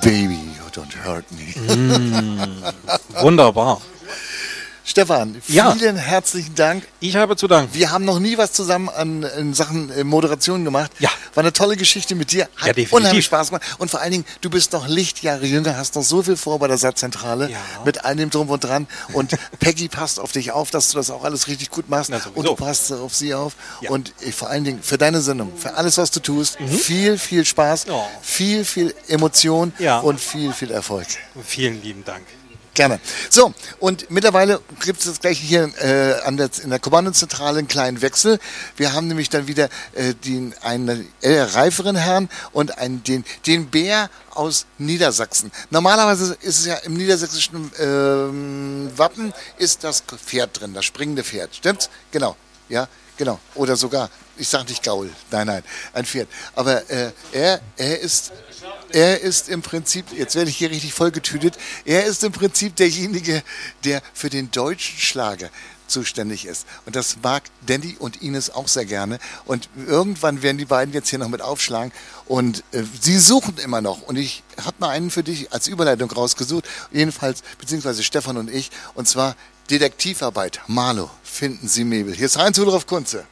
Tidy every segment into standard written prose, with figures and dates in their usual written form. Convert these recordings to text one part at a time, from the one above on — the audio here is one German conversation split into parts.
Baby, you don't hurt me. Wunderbar. Stefan, Ja. vielen herzlichen Dank. Ich habe zu danken. Wir haben noch nie was zusammen in Sachen Moderation gemacht. Ja. War eine tolle Geschichte mit dir. Hat definitiv. unheimlich Spaß gemacht. Und vor allen Dingen, du bist noch Lichtjahre jünger, hast noch so viel vor bei der Satzzentrale. Ja. Mit all dem Drum und Dran. Und Peggy passt auf dich auf, dass du das auch alles richtig gut machst. Na, sowieso. Und du passt auf sie auf. Ja. Und vor allen Dingen für deine Sendung, für alles, was du tust, viel, viel Spaß, Oh. viel, viel Emotion Ja. und viel, viel Erfolg. Vielen lieben Dank. Gerne. So, und mittlerweile gibt es das gleiche hier in der Kommandozentrale einen kleinen Wechsel. Wir haben nämlich dann wieder einen reiferen Herrn und den Bär aus Niedersachsen. Normalerweise ist es ja im niedersächsischen Wappen ist das Pferd drin, das springende Pferd. Stimmt's? Genau. Ja, genau. Oder sogar, ich sage nicht Gaul, nein, ein Pferd. Aber er ist im Prinzip, jetzt werde ich hier richtig vollgetütet, er ist im Prinzip derjenige, der für den deutschen Schlager zuständig ist. Und das mag Danny und Ines auch sehr gerne. Und irgendwann werden die beiden jetzt hier noch mit aufschlagen. Und sie suchen immer noch. Und ich habe mal einen für dich als Überleitung rausgesucht. Jedenfalls, beziehungsweise Stefan und ich. Und zwar Detektivarbeit. Marlo, finden Sie Mabel. Hier ist Heinz Rudolf Kunze.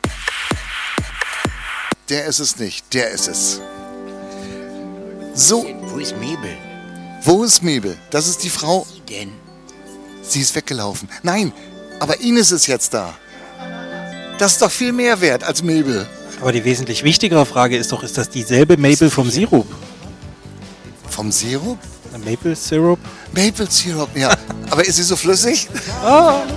Der ist es nicht, der ist es. So, Wo ist Mabel? wo ist Mabel? Das ist die Frau. Wie denn? Sie ist weggelaufen. Nein, aber Ines ist jetzt da. Das ist doch viel mehr wert als Mabel. Aber die wesentlich wichtigere Frage ist doch, ist das dieselbe Maple vom Sirup? Vom Sirup? Maple Syrup? Maple Syrup, ja. Aber ist sie so flüssig? Ah.